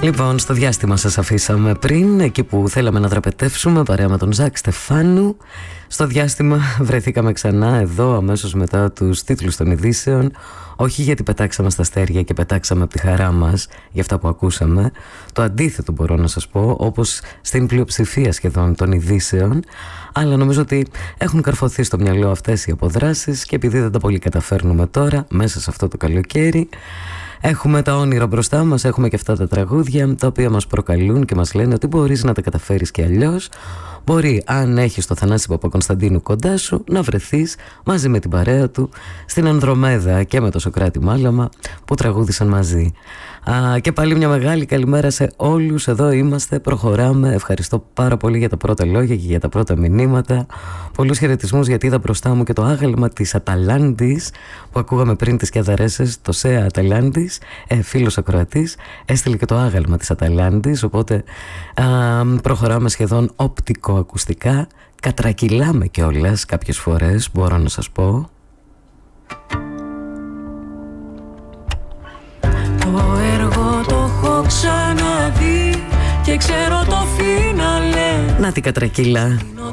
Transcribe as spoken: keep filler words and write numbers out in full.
Λοιπόν, στο διάστημα σας αφήσαμε πριν, εκεί που θέλαμε να δραπετεύσουμε παρέα με τον Ζακ Στεφάνου. Στο διάστημα βρεθήκαμε ξανά εδώ αμέσως μετά τους τίτλους των ειδήσεων. Όχι γιατί πετάξαμε στα αστέρια και πετάξαμε από τη χαρά μας για αυτά που ακούσαμε. Το αντίθετο μπορώ να σας πω, όπως στην πλειοψηφία σχεδόν των ειδήσεων. Αλλά νομίζω ότι έχουν καρφωθεί στο μυαλό αυτές οι αποδράσεις και επειδή δεν τα πολύ καταφέρνουμε τώρα μέσα σε αυτό το καλοκαίρι, έχουμε τα όνειρα μπροστά μας, έχουμε και αυτά τα τραγούδια τα οποία μας προκαλούν και μας λένε ότι μπορείς να τα καταφέρεις και αλλιώς. Μπορεί, αν έχεις το Θανάση Παπακωνσταντίνου κοντά σου, να βρεθείς μαζί με την παρέα του στην Ανδρομέδα και με το Σωκράτη Μάλαμα που τραγούδισαν μαζί. Α, και πάλι μια μεγάλη καλημέρα σε όλους. Εδώ είμαστε, προχωράμε. Ευχαριστώ πάρα πολύ για τα πρώτα λόγια και για τα πρώτα μηνύματα. Πολλούς χαιρετισμούς, γιατί είδα μπροστά μου και το άγαλμα της Αταλάντης που ακούγαμε πριν τις Κιαδαρέσες, το ΣΕΑ Αταλάντης. Ε, φίλος ακροατής έστειλε και το άγαλμα της Αταλάντης, οπότε α, προχωράμε σχεδόν οπτικοακουστικά. Κατρακυλάμε κιόλας κάποιες φορές, μπορώ να σας πω. Το έργο το έχω ξαναδεί και ξέρω το φίναλε. Να την κατρακύλα. Είναι